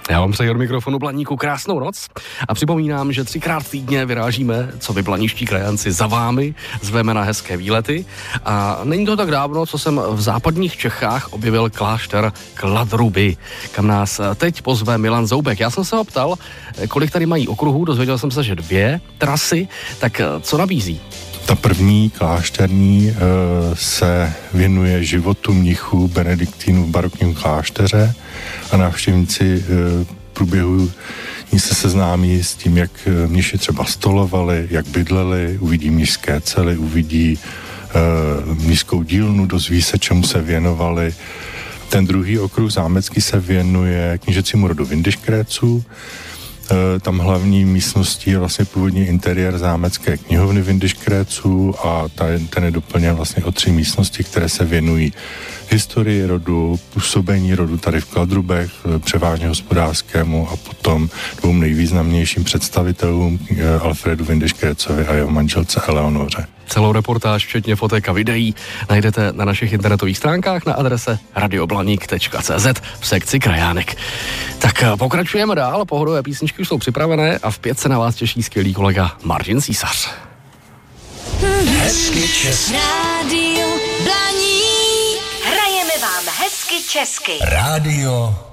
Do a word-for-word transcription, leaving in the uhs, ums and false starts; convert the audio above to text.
Já vám přeji od mikrofonu Blaníku krásnou noc a připomínám, že třikrát týdně vyrážíme, co vy blaniští krajanci, za vámi, zveme na hezké výlety a není to tak dávno, co jsem v západních Čechách objevil klášter Kladruby, kam nás teď pozve Milan Zoubek. Já jsem se ho ptal, kolik tady mají okruhů, dozvěděl jsem se, že dvě trasy, tak co nabízí? Ta první klášterní e, se věnuje životu mnichů benediktínů v barokním klášteře a návštěvníci e, v průběhu ní se seznámí s tím, jak mniši třeba stolovali, jak bydleli, uvidí mnišské cely, uvidí e, mnišskou dílnu, dozví se, čemu se věnovali. Ten druhý okruh zámecký se věnuje knížecímu rodu Windischgrätzů. Tam hlavní místností je vlastně původní interiér zámecké knihovny Windischgrätzů a ten je doplněn vlastně o tři místnosti, které se věnují historii rodu, působení rodu tady v Kladrubech, převážně hospodářskému a potom dvou nejvýznamnějším představitelům Alfredu Windischgrätzovi a jeho manželce Eleonoře. Celou reportáž, včetně fotek a videí, najdete na našich internetových stránkách na adrese radioblaník tečka cé zet v sekci Krajánek. Tak pokračujeme dál, pohodové písničky už jsou připravené a v pětce na vás těší skvělý kolega Martin Císař. Hezky česky. Rádio Blaník. Hrajeme vám hezky česky. Rádio